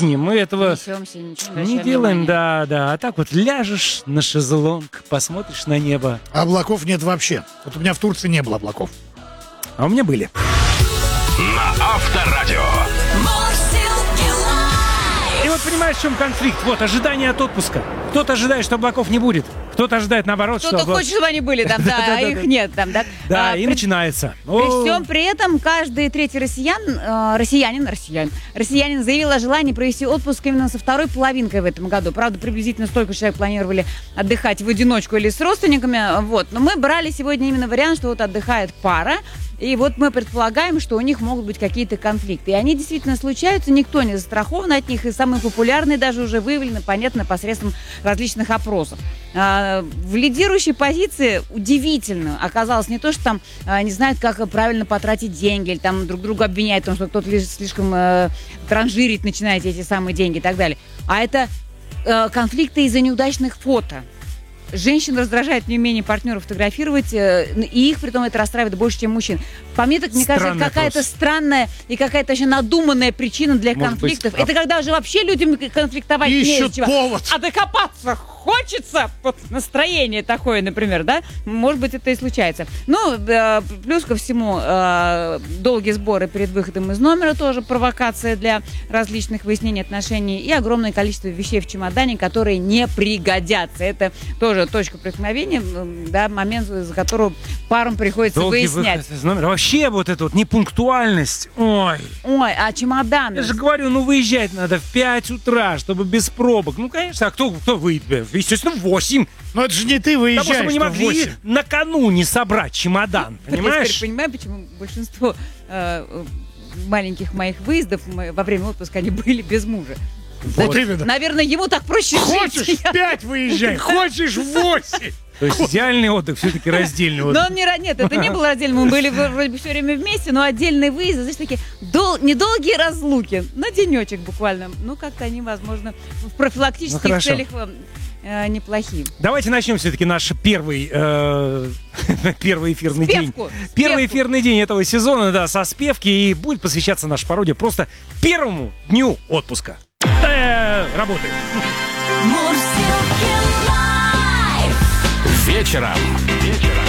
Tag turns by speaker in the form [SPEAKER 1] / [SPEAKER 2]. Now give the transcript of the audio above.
[SPEAKER 1] жизни мы этого
[SPEAKER 2] Несемся, ничего
[SPEAKER 1] не делаем, да. А так вот ляжешь на шезлонг, посмотришь на небо.
[SPEAKER 3] Облаков нет вообще. Вот у меня в Турции не было облаков.
[SPEAKER 1] А у меня были.
[SPEAKER 4] На Авторадио.
[SPEAKER 1] И вот понимаешь, в чем конфликт? Вот, ожидание от отпуска. Кто-то ожидает, что облаков не будет. Кто-то ожидает наоборот, что
[SPEAKER 2] Кто-то хочет, чтобы они были там, да, а их нет там, да.
[SPEAKER 1] Да, и начинается.
[SPEAKER 2] При всем при этом каждый третий россиянин заявил о желании провести отпуск именно со второй половинкой в этом году. Правда, приблизительно столько человек планировали отдыхать в одиночку или с родственниками. Вот. Но мы брали сегодня именно вариант, что вот отдыхает пара. И вот мы предполагаем, что у них могут быть какие-то конфликты. И они действительно случаются, никто не застрахован от них. И самые популярные даже уже выявлены, понятно, посредством различных опросов. В лидирующей позиции удивительно оказалось не то, что там не знают, как правильно потратить деньги, или там друг друга обвиняют в том, что кто-то слишком транжирить начинает эти самые деньги и так далее. А это конфликты из-за неудачных фото. Женщин раздражает неумение партнеров фотографировать, и их, при том, это расстраивает больше, чем мужчин. По мне, так, мне кажется, это какая-то странная и какая-то еще надуманная причина для конфликтов. Это когда уже вообще людям конфликтовать не из чего.
[SPEAKER 3] Повод.
[SPEAKER 2] А докопаться хочется, вот настроение такое, например, да? Может быть, это и случается. Ну, плюс ко всему, долгие сборы перед выходом из номера тоже провокация для различных выяснений отношений и огромное количество вещей в чемодане, которые не пригодятся. Это тоже точка преткновения, да, момент, за которого парам приходится
[SPEAKER 1] долгий
[SPEAKER 2] выяснять.
[SPEAKER 1] Выход из номера. Вообще вот эта вот непунктуальность. Ой,
[SPEAKER 2] а чемоданы?
[SPEAKER 1] я же говорю, выезжать надо в 5 утра, чтобы без пробок. Ну, конечно, а кто выйдет? Естественно, в 8.
[SPEAKER 3] Но это же не ты выезжаешь,
[SPEAKER 1] Потому что мы не
[SPEAKER 3] в
[SPEAKER 1] могли
[SPEAKER 3] 8.
[SPEAKER 1] накануне собрать чемодан, понимаешь?
[SPEAKER 2] Я теперь понимаю, почему большинство маленьких моих выездов во время отпуска они были без мужа.
[SPEAKER 3] Вот именно.
[SPEAKER 2] Наверное, ему так проще
[SPEAKER 3] Хочешь
[SPEAKER 2] жить.
[SPEAKER 3] в 5 выезжай, хочешь в 8.
[SPEAKER 1] То есть идеальный отдых, все-таки раздельный отдых.
[SPEAKER 2] Но он нет, это не было раздельным. Мы были вроде бы все время вместе, но отдельные выезды, знаешь, такие недолгие разлуки. На денечек буквально. Ну, как-то они, возможно, в профилактических целях неплохие.
[SPEAKER 1] Давайте начнем все-таки наш первый эфирный день. Первый эфирный день этого сезона, да, со спевки. И будет посвящаться наша пародия просто первому дню отпуска. Работает.
[SPEAKER 4] Вечером.